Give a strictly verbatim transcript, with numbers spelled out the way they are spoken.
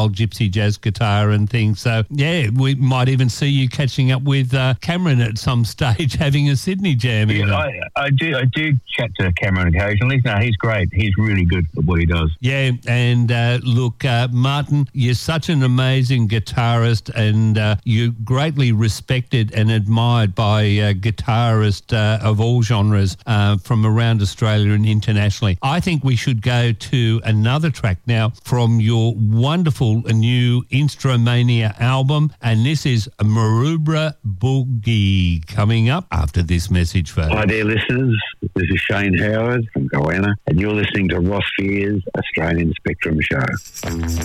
old gypsy jazz guitar and things. So, yeah, we might even see you catching up with uh, Cameron at some stage, having a Sydney jam. Yeah, I, I do I do chat to Cameron occasionally. No, he's great. He's really good at what he does. Yeah, and uh, look, uh, Martin, you're such an amazing guitarist, and uh, you're greatly respected and admired by uh, guitarists uh, of all genres uh, from around Australia and internationally. I think we should go to another track now from your wonderful new Instrumania album, and this is Maroubra Boogie, coming up after this message. For Hi there, listeners. This is Shane Howard from Goanna, and you're listening to Ross Fear's Australian Spectrum Show.